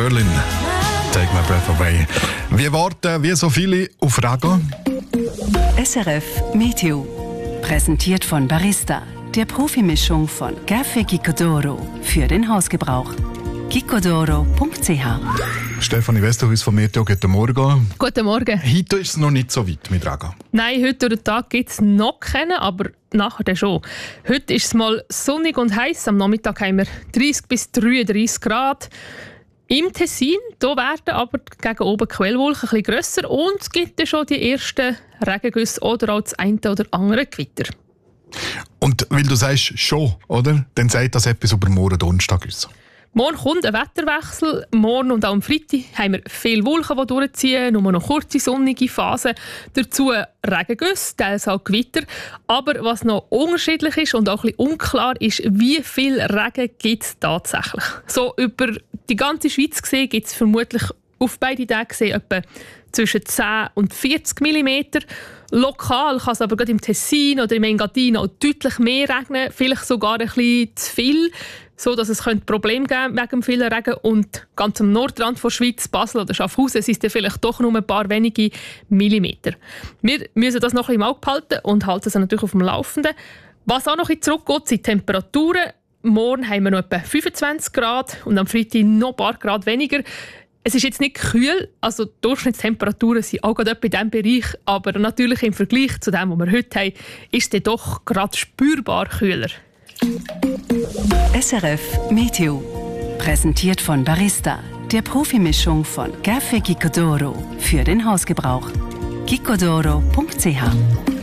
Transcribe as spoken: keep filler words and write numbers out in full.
Berlin. Take my breath away. Wir warten wie so viele auf Regen. S R F Meteo. Präsentiert von Barista, der Profimischung von Café Gicodoro für den Hausgebrauch. gicodoro punkt c h. Stefanie Westerhuis von Meteo, guten Morgen. Guten Morgen. Heute ist es noch nicht so weit mit Regen. Nein, heute durch den Tag gibt es noch keinen, aber nachher dann schon. Heute ist es mal sonnig und heiß. Am Nachmittag haben wir dreißig bis dreiunddreißig Grad. Im Tessin da werden aber gegen oben Quellwolken ein bisschen grösser und es gibt dann schon die ersten Regengüsse oder auch das eine oder andere Gewitter. Und weil du sagst «schon», oder? Dann sagt das etwas über morgen Donnerstag uns. Morgen kommt ein Wetterwechsel. Morgen und auch am Freitag haben wir viele Wolken, die durchziehen, nur noch kurze sonnige Phasen. Dazu Regengüsse, teils auch Gewitter. Aber was noch unterschiedlich ist und auch ein bisschen unklar ist, wie viel Regen gibt es tatsächlich. So über die ganze Schweiz gesehen gibt es vermutlich auf beide Tage gesehen etwa zwischen zehn und vierzig Millimeter. Lokal kann es aber gerade im Tessin oder im Engadin auch deutlich mehr regnen, vielleicht sogar ein bisschen zu viel, so dass es Probleme geben wegen dem vielen Regen. Und ganz am Nordrand der Schweiz, Basel oder Schaffhausen, sind es vielleicht doch nur ein paar wenige Millimeter. Wir müssen das noch ein bisschen im Auge behalten und halten es natürlich auf dem Laufenden. Was auch noch ein bisschen zurückgeht, sind die Temperaturen. Morgen haben wir noch etwa fünfundzwanzig Grad und am Freitag noch ein paar Grad weniger. Es ist jetzt nicht kühl, also die Durchschnittstemperaturen sind auch gerade in diesem Bereich, aber natürlich im Vergleich zu dem, was wir heute haben, ist es doch gerade spürbar kühler. S R F Meteo. Präsentiert von Barista, der Profimischung von Café Gicodoro für den Hausgebrauch. gicodoro punkt c h.